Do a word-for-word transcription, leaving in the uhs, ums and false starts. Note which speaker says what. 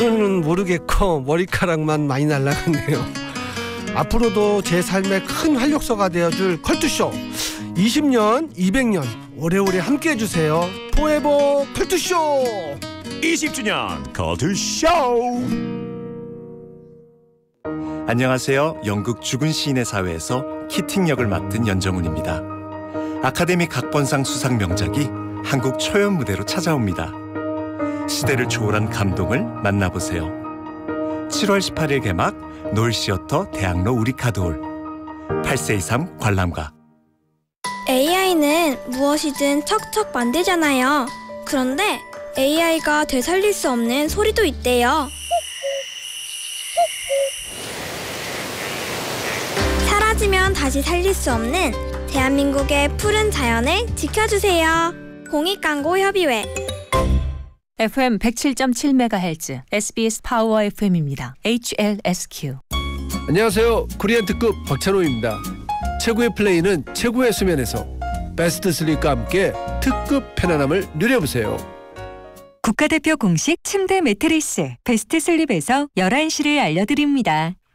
Speaker 1: 는 모르겠고 머리카락만 많이 날라갔네요. 앞으로도 제 삶의 큰 활력소가 되어줄 컬투쇼, 이십 년, 이백 년 오래오래 함께 해주세요. 포에버 컬투쇼
Speaker 2: 이십 주년 컬투쇼.
Speaker 3: 안녕하세요. 연극 죽은 시인의 사회에서 키팅 역을 맡은 연정훈입니다. 아카데미 각본상 수상 명작이 한국 초연 무대로 찾아옵니다. 시대를 초월한 감동을 만나보세요. 칠월 십팔일 개막, 노을시어터 대학로 우리카드홀. 팔 세 이상 관람가.
Speaker 4: 에이아이는 무엇이든 척척 만들잖아요. 그런데 에이아이가 되살릴 수 없는 소리도 있대요. 사라지면 다시 살릴 수 없는 대한민국의 푸른 자연을 지켜주세요. 공익광고협의회.
Speaker 5: 에프엠 백칠 점 칠 메가헤르츠 에스비에스 파워 에프엠입니다. 에이치엘에스큐.
Speaker 1: 안녕하세요. 코리안 특급 박찬호입니다. 최고의 플레이는 최고의 수면에서 베스트 슬립과 함께 특급 편안함을 누려보세요.
Speaker 6: 국가대표 공식 침대 매트리스 베스트 슬립에서 열한 시를 알려드립니다.